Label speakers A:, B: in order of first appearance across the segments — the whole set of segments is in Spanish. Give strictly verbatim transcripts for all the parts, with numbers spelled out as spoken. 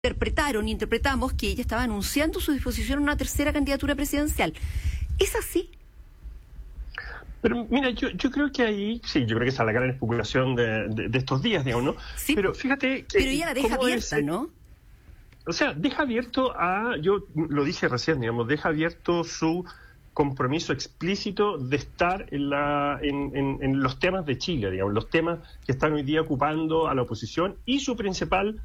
A: interpretaron, interpretamos que ella estaba anunciando su disposición a una tercera candidatura presidencial. ¿Es así?
B: Pero mira, yo, yo creo que ahí, sí, yo creo que esa es la gran especulación de, de, de estos días, digamos, ¿no?
A: Sí,
B: pero fíjate que...
A: Pero ella la deja abierta, es, ¿no?
B: O sea, deja abierto a, yo lo dije recién, digamos, deja abierto su compromiso explícito de estar en, la, en, en, en los temas de Chile, digamos, los temas que están hoy día ocupando a la oposición y su principal...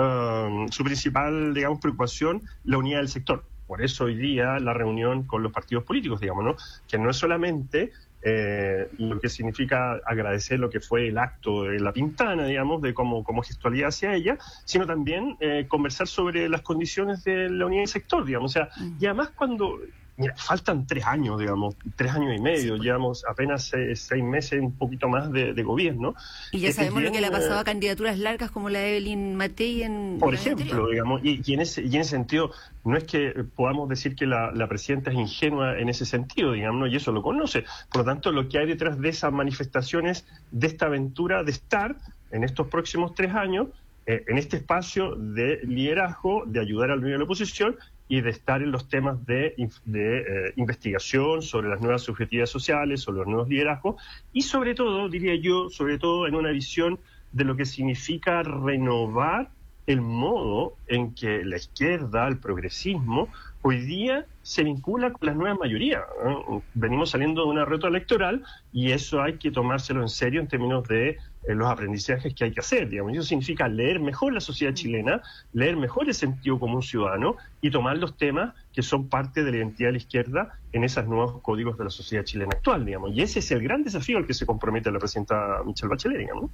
B: Uh, su principal, digamos, preocupación, la unidad del sector. Por eso hoy día la reunión con los partidos políticos, digamos, ¿no? Que no es solamente eh, lo que significa agradecer lo que fue el acto de La Pintana, digamos, de como, como gestualidad hacia ella, sino también eh, conversar sobre las condiciones de la unidad del sector, digamos. O sea, y además cuando... Mira, faltan tres años, digamos, tres años y medio, sí, pues. Llevamos apenas seis, seis meses, un poquito más de, de gobierno.
A: Y ya sabemos bien, lo que le ha pasado a candidaturas largas como la de Evelyn Matei en...
B: Por ejemplo, anterior. digamos, y, y, en ese, y en ese sentido, no es que podamos decir que la, la presidenta es ingenua en ese sentido, digamos, ¿no? Y eso lo conoce. Por lo tanto, lo que hay detrás de esas manifestaciones, de esta aventura de estar en estos próximos tres años, eh, en este espacio de liderazgo, de ayudar al medio de la oposición, y de estar en los temas de, de eh, investigación sobre las nuevas subjetividades sociales, sobre los nuevos liderazgos, y sobre todo, diría yo, sobre todo en una visión de lo que significa renovar el modo en que la izquierda, el progresismo, hoy día se vincula con las nuevas mayorías, ¿no? Venimos saliendo de una reto electoral y eso hay que tomárselo en serio en términos de eh, los aprendizajes que hay que hacer, digamos. Eso significa leer mejor la sociedad chilena, leer mejor el sentido común ciudadano y tomar los temas que son parte de la identidad de la izquierda en esos nuevos códigos de la sociedad chilena actual, digamos. Y ese es el gran desafío al que se compromete la presidenta Michelle Bachelet, digamos.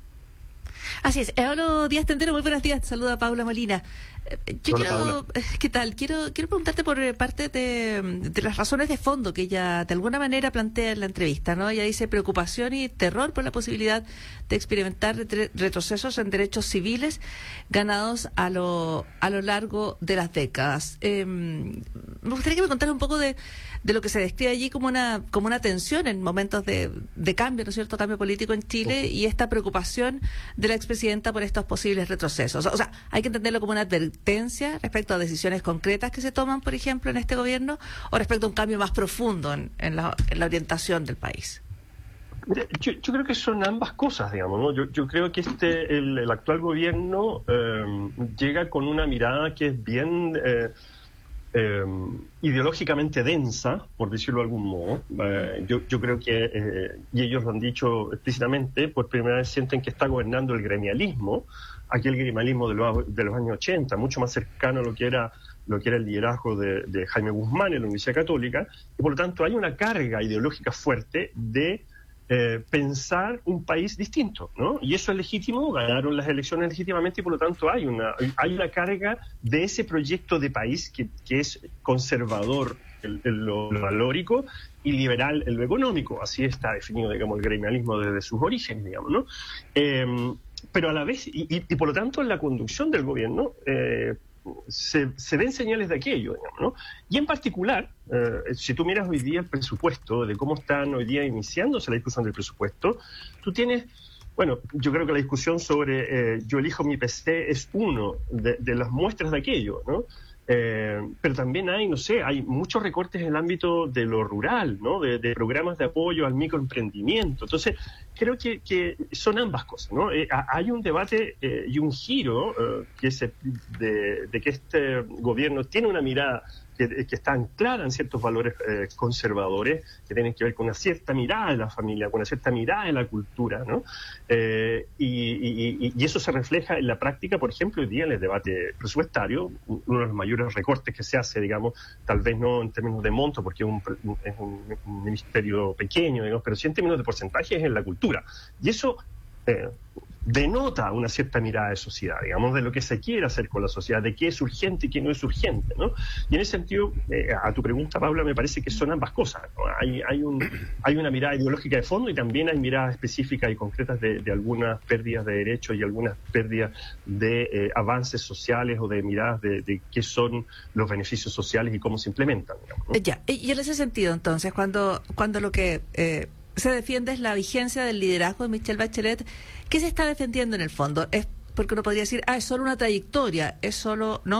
C: Así es. Pablo Díaz Tendero, muy buenos días. Saluda a Paula Molina. Yo
B: Hola,
C: quiero,
B: Paula.
C: ¿qué tal? Quiero, quiero preguntarte por parte de, de las razones de fondo que ella de alguna manera plantea en la entrevista, ¿no? Ella dice preocupación y terror por la posibilidad de experimentar re- retrocesos en derechos civiles ganados a lo, a lo largo de las décadas. Eh, me gustaría que me contaras un poco de, de lo que se describe allí como una, como una tensión en momentos de, de cambio, ¿no es cierto?, cambio político en Chile, y esta preocupación de la expresidenta por estos posibles retrocesos. O sea, hay que entenderlo como una advertencia respecto a decisiones concretas que se toman, por ejemplo, en este gobierno, o respecto a un cambio más profundo en, en, la, en la orientación del país.
B: Mira, yo, yo creo que son ambas cosas, digamos, ¿no? Yo, yo creo que este el, el actual gobierno eh, llega con una mirada que es bien eh, eh, ideológicamente densa, por decirlo de algún modo. Eh, yo, yo creo que, eh, y ellos lo han dicho explícitamente, por primera vez sienten que está gobernando el gremialismo, aquel gremialismo de los, de los años ochenta, mucho más cercano a lo que era lo que era el liderazgo de, de Jaime Guzmán en la Universidad Católica, y por lo tanto hay una carga ideológica fuerte de eh, pensar un país distinto, ¿no? Y eso es legítimo, ganaron las elecciones legítimamente y por lo tanto hay una, hay una carga de ese proyecto de país que, que es conservador el, el, lo, lo valórico y liberal en lo económico. Así está definido, digamos, el gremialismo desde sus orígenes, digamos, ¿no? Eh, pero a la vez, y, y, y por lo tanto en la conducción del gobierno eh, se, se ven señales de aquello, digamos, ¿no? Y en particular, eh, si tú miras hoy día el presupuesto, de cómo están hoy día iniciándose la discusión del presupuesto, tú tienes, bueno, yo creo que la discusión sobre eh, yo elijo mi P C es uno de, de las muestras de aquello, ¿no? Eh, pero también hay, no sé, hay muchos recortes en el ámbito de lo rural, ¿no? De, de programas de apoyo al microemprendimiento. Entonces, creo que, que son ambas cosas, ¿no? Eh, hay un debate eh, y un giro eh, que es de, de que este gobierno tiene una mirada que, que está anclada en ciertos valores eh, conservadores que tienen que ver con una cierta mirada de la familia, con una cierta mirada de la cultura, ¿no? Eh, y, y, y eso se refleja en la práctica, por ejemplo, hoy día en el debate presupuestario, uno de los mayores recortes que se hace, digamos, tal vez no en términos de monto, porque es un, es un, un ministerio pequeño, digamos, pero sí en términos de porcentaje es en la cultura. Y eso eh, denota una cierta mirada de sociedad, digamos, de lo que se quiere hacer con la sociedad, de qué es urgente y qué no es urgente, ¿no? Y en ese sentido, eh, a tu pregunta, Paula, me parece que son ambas cosas, ¿no? Hay, hay, un, hay una mirada ideológica de fondo y también hay miradas específicas y concretas de, de algunas pérdidas de derechos y algunas pérdidas de eh, avances sociales o de miradas de, de qué son los beneficios sociales y cómo se implementan, digamos, ¿no?
C: Ya, y en ese sentido, entonces, cuando, cuando lo que eh, se defiende es la vigencia del liderazgo de Michelle Bachelet, ¿qué se está defendiendo en el fondo? ¿Es Porque uno podría decir, ah, es solo una trayectoria, es solo, ¿no?